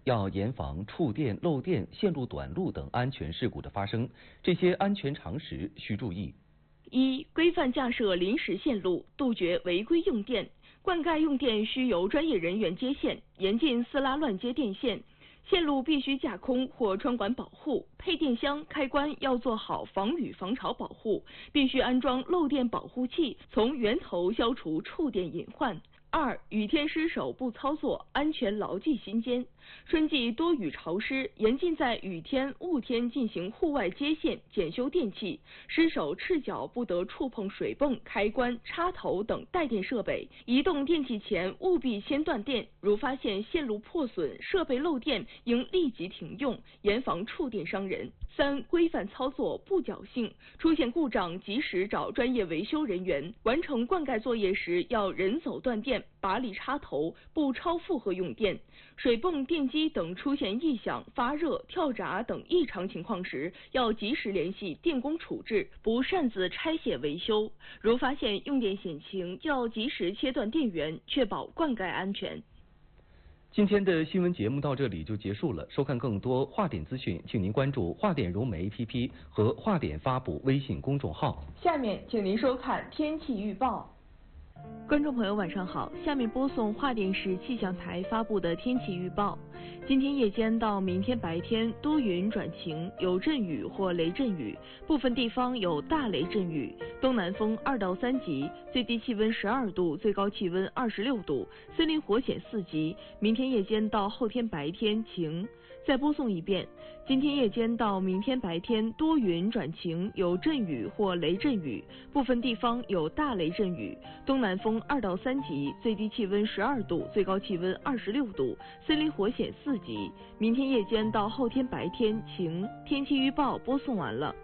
要严防触电、漏电、线路短路等安全事故的发生。这些安全常识需注意： 一、规范架设临时线路，杜绝违规用电。灌溉用电需由专业人员接线，严禁私拉乱接电线。线路必须架空或穿管保护，配电箱开关要做好防雨防潮保护，必须安装漏电保护器，从源头消除触电隐患。二、雨天失手不操作，安全牢记心间。春季多雨潮湿，严禁在雨天、雾天进行户外接线、检修电器。失手赤脚不得触碰水泵、开关、插头等带电设备。移动电器前务必先断电，如发现线路破损、设备漏电，应立即停用，严防触电伤人。三、规范操作，不侥幸，出现故障及时找专业维修人员。完成灌溉作业时要人走断电，拔离插头，不超负荷用电。水泵、电机等出现异响、发热、跳闸等异常情况时，要及时联系电工处置，不擅自拆卸维修。如发现用电险情，要及时切断电源，确保灌溉安全。 今天的新闻节目到这里就结束了。收看更多华点资讯，请您关注华点融媒 APP 和华点发布微信公众号。 下面请您收看天气预报。观众朋友晚上好，下面播送华电市气象台发布的天气预报。今天夜间到明天白天多云转晴，有阵雨或雷阵雨，部分地方有大雷阵雨，东南风2到3级，最低气温12度，最高气温26度，森林火险4级。明天夜间到后天白天晴。再播送一遍，今天夜间到明天白天多云转晴，有阵雨或雷阵雨，部分地方有大雷阵雨，东南风2到3级，最低气温12度，最高气温26度，森林火险4级。明天夜间到后天白天晴。天气预报播送完了。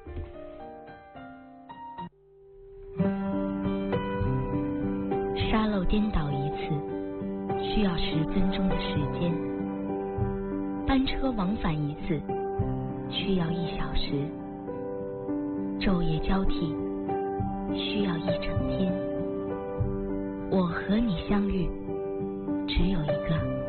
沙漏颠倒一次需要10分钟的时间，班车往返一次需要1小时，昼夜交替需要1整天。我和你相遇只有一个